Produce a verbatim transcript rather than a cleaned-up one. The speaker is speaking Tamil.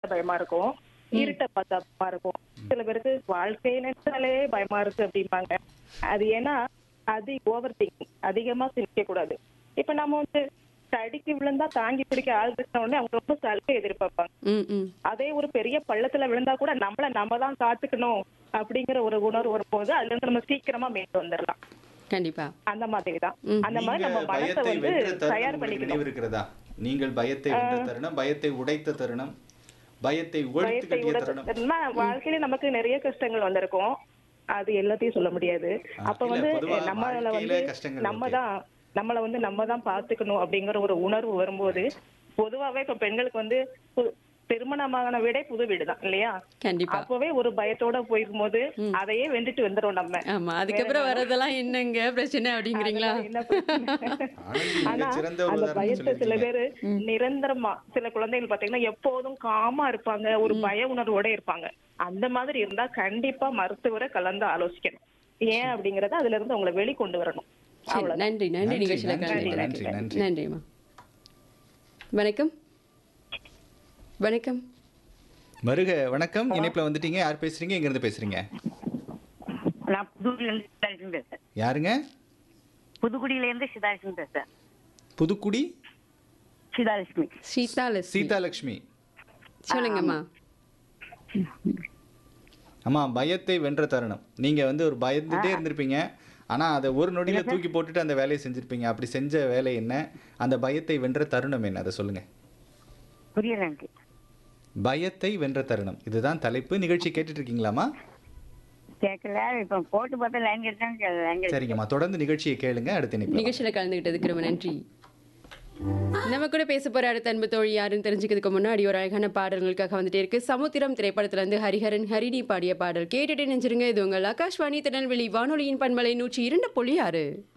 பயமா இருக்கும். இருட்ட பார்த்தா பயமா இருக்கும். சில பேருக்கு வாழ்க்கை நினைச்சாலே பயமா இருக்கு அப்படிம்பாங்க. அது ஏன்னா அது ஓவர் திங்கிங், அதிகமா சிந்திக்க கூடாது. இப்ப நம்ம வந்து தடிக்கு விழுந்தா தாங்கி பிடிக்க ஆள் இருக்க உடனே அவங்க ரொம்ப சலுகை எதிர்பார்ப்பாங்க. ம், ம். அதே ஒரு பெரிய பள்ளத்துல விழுந்தா கூட நம்மள நம்ம தான் காத்துக்கணும் அப்படிங்கிற ஒரு உணர்வு வரும்போது அதுல இருந்து நம்ம சீக்கிரமா மீண்டு வந்துடலாம். கண்டிப்பா. அந்த மாதிரிதான். ம். அந்த மாதிரி நீங்க நம்ம மனசை பயத்தை வந்து வென்ற தருணம் தயார் உங்களுக்கு பண்ணிக்கணும். நினைவு இருக்கிறதா? நீங்கள் பயத்தை வென்ற தருணம், பயத்தை உடைத்த தருணம், பயத்தை ஒழித்து பயத்தை கட்டிய விட தருணம். வாழ்க்கையில நமக்கு நிறைய கஷ்டங்கள் வந்திருக்கும். அது எல்லாத்தையும் சொல்ல முடியாது. ஆ, அப்ப இல்ல, வந்து பொதுவா நம்மள வாழ்க்கையில வந்து கஷ்டங்கள் நம்ம ஓகே. தான் நம்மள வந்து நம்ம தான் பாத்துக்கணும் அப்படிங்கிற ஒரு உணர்வு வரும்போது பொதுவாவே இப்ப பெண்களுக்கு வந்து பு- திருமணமான வீடே புது வீடு தான் இல்லையா? கண்டிப்பா. அப்பவே ஒரு பயத்தோட போயிருக்கும்போது அதையே வென்றுட்டு வந்துரும் நம்ம. ஆமா. அதுக்கப்புறம் வரதெல்லாம் என்னங்க பிரச்சனை அப்படிங்கிறீங்களா? அதெல்லாம் என்ன பிரச்சனை? ஆனந்தி ஆனா மிகச் சிறந்த ஒரு அந்த உதாரணம் பயத்தை சில சொல்லியிருக்கீங்க. பேரு நிரந்தரமா சில குழந்தைகள் பாத்தீங்கன்னா எப்போதும் காமா இருப்பாங்க, ஒரு பய உணர்வோட இருப்பாங்க. அந்த மாதிரி இருந்தா கண்டிப்பா மருத்துவரை கலந்து ஆலோசிக்கணும். ஏன் அப்படிங்கறத அதுல இருந்து உங்களை வெளிக்கொண்டு வரணும். சரி, அவ்வளவுதான். நன்றி நன்றி நன்றி, நிகழ்ச்சியில நன்றி, கலந்துக்கிட்டதுக்கு. நன்றி, நன்றி. நன்றிம்மா. வணக்கம். வணக்கம். மருக வணக்கம். இணைப்புல வந்துட்டீங்க. யார் பேசுறீங்க? எங்க இருந்து பேசுறீங்க? நான் புதுக்குடியில இருந்து சிதாலட்சுமி பேசுறேன். யாருங்க? புதுக்குடியில இருந்து சிதாலட்சுமி பேசுறேன். புதுக்குடி சிதாலட்சுமி. சீதாலட்சுமி. சீதாலட்சுமி. சொல்லுங்கம்மா. அம்மா, பயத்தை வென்ற தருணம். நீங்க வந்து ஒரு பயந்துட்டே இருந்திருப்பீங்க. ஆனா அதை ஒரு நொடியில தூக்கி போட்டுட்டு அந்த வேலையை செஞ்சிருப்பீங்க. அப்படி செஞ்ச வேலை என்ன? அந்த பயத்தை வென்ற தருணம் என்ன? அதை சொல்லுங்க. புரியல எனக்கு. பயத்தை வென்ற தருணம், இதுதான் தலைப்பு. நிகழ்ச்சி கேட்டுட்டு இருக்கீங்களாமா? கேட்கல. இப்ப போட்டு பார்த்தா லைன் கிடைச்சாங்க லைன் கிடைச்சு. சரிங்கம்மா, தொடர்ந்து நிகழ்ச்சியை கேளுங்க. அடுத்த இணைப்பு நிகழ்ச்சியில கலந்துக்கிட்டதுக்கு ரொம்ப நன்றி. நம்ம கூட பேச போற அடுத்த அன்பு தோழி யாருன்னு தெரிஞ்சுக்கிறதுக்கு முன்னாடி ஒரு அழகான பாடல்களுக்காக வந்துட்டே இருக்கு. சமுத்திரம் திரைப்படத்துல இருந்து ஹரிஹரன் ஹரிணி பாடிய பாடல் கேட்டுட்டு நினைச்சிருங்க. இது உங்கள் ஆகாஷ்வாணி திருநெல்வேலி வானொலியின் பண்பலை நூற்றி இரண்டு புள்ளி ஆறு.